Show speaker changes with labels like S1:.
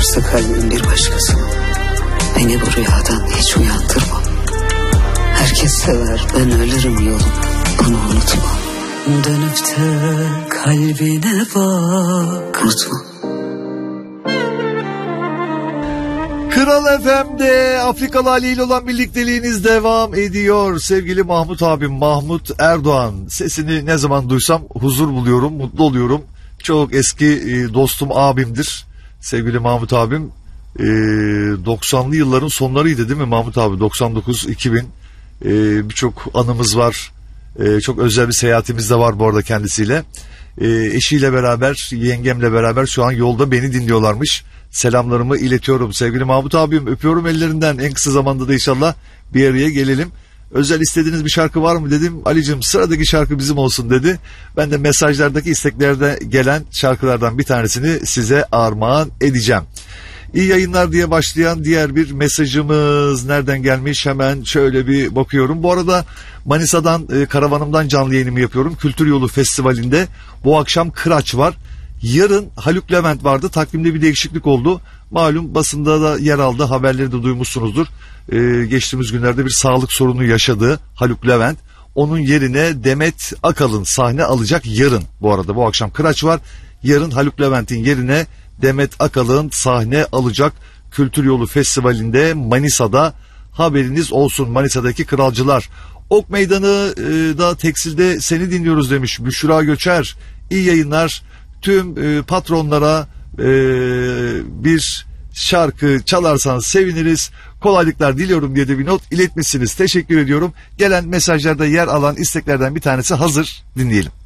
S1: varsa kalbinin bir başkası, beni bu rüyadan hiç uyandırma. Herkes sever, ben ölürüm yolum, bunu unutma. Dönüp de kalbine bak, unutma.
S2: Kral FM'de Afrikalı Ali ile olan birlikteliğiniz devam ediyor. Sevgili Mahmut abim, Mahmut Erdoğan. Sesini ne zaman duysam huzur buluyorum, mutlu oluyorum. Çok eski dostum, abimdir. Sevgili Mahmut abim, 90'lı yılların sonlarıydı değil mi Mahmut abi? 99-2000 birçok anımız var. Çok özel bir seyahatimiz de var bu arada kendisiyle. Eşiyle beraber, yengemle beraber şu an yolda beni dinliyorlarmış. Selamlarımı iletiyorum sevgili Mahmut abim, öpüyorum ellerinden. En kısa zamanda da inşallah bir araya gelelim. Özel istediğiniz bir şarkı var mı dedim. Ali'cim sıradaki şarkı bizim olsun dedi. Ben de mesajlardaki isteklerde gelen şarkılardan bir tanesini size armağan edeceğim. İyi yayınlar diye başlayan diğer bir mesajımız nereden gelmiş, hemen şöyle bir bakıyorum. Bu arada Manisa'dan, karavanımdan canlı yayınımı yapıyorum. Kültür Yolu Festivali'nde bu akşam Kıraç var. Yarın Haluk Levent vardı. Takvimde bir değişiklik oldu. Malum basında da yer aldı. Haberleri de duymuşsunuzdur. Geçtiğimiz günlerde bir sağlık sorunu yaşadı Haluk Levent. Onun yerine Demet Akalın sahne alacak yarın. Bu arada bu akşam Kıraç var. Yarın Haluk Levent'in yerine Demet Akalın sahne alacak Kültür Yolu Festivali'nde Manisa'da. Haberiniz olsun Manisa'daki kralcılar. Ok Meydanı da tekstilde seni dinliyoruz demiş Büşra Göçer. İyi yayınlar. Tüm patronlara bir şarkı çalarsanız seviniriz. Kolaylıklar diliyorum diye de bir not iletmişsiniz. Teşekkür ediyorum. Gelen mesajlarda yer alan isteklerden bir tanesi hazır. Dinleyelim.